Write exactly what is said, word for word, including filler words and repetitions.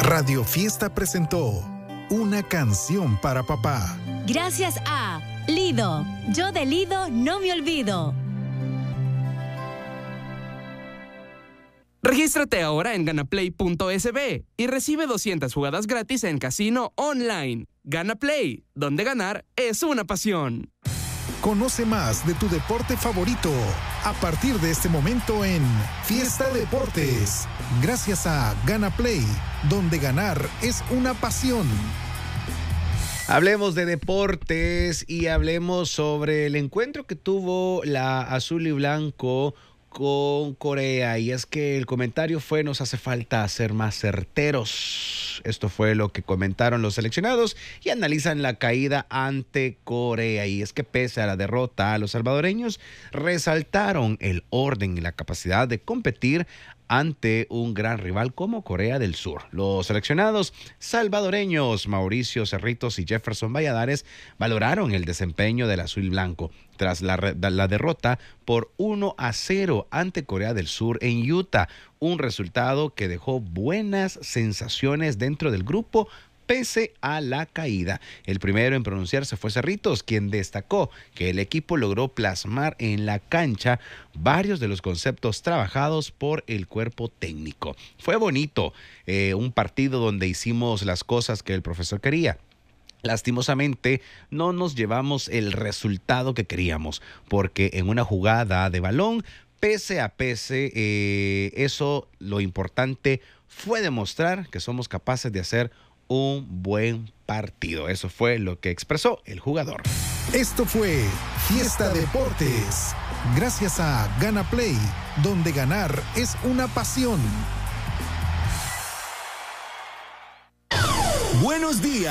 Radio Fiesta presentó Una canción para papá. Gracias a Lido. Yo de Lido no me olvido. Regístrate ahora en ganaplay punto es be y recibe doscientas jugadas gratis en casino online. GanaPlay, donde ganar es una pasión. Conoce más de tu deporte favorito a partir de este momento en Fiesta Deportes. Gracias a GanaPlay, donde ganar es una pasión. Hablemos de deportes y hablemos sobre el encuentro que tuvo la Azul y Blanco con Corea, y es que el comentario fue: nos hace falta ser más certeros. Esto fue lo que comentaron los seleccionados y analizan la caída ante Corea, y es que pese a la derrota, los salvadoreños resaltaron el orden y la capacidad de competir ante un gran rival como Corea del Sur. Los seleccionados salvadoreños Mauricio Cerritos y Jefferson Valladares valoraron el desempeño del azul y blanco tras la, la derrota por uno a cero ante Corea del Sur en Utah, un resultado que dejó buenas sensaciones dentro del grupo pese a la caída. El primero en pronunciarse fue Cerritos, quien destacó que el equipo logró plasmar en la cancha varios de los conceptos trabajados por el cuerpo técnico. Fue bonito, eh, un partido donde hicimos las cosas que el profesor quería. Lastimosamente no nos llevamos el resultado que queríamos, porque en una jugada de balón, pese a pese, eh, eso lo importante fue demostrar que somos capaces de hacer un buen partido. Eso fue lo que expresó el jugador. Esto fue Fiesta Deportes. Gracias a GanaPlay, donde ganar es una pasión. Buenos días.